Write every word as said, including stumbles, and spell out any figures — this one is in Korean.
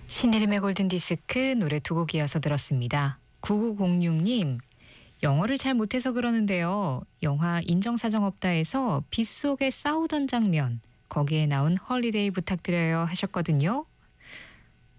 신혜림의 골든디스크 노래 두 곡 이어서 들었습니다. 구구공육 님, 영어를 잘 못해서 그러는데요. 영화 인정사정 없다에서 빗속에 싸우던 장면, 거기에 나온 헐리데이 부탁드려요 하셨거든요.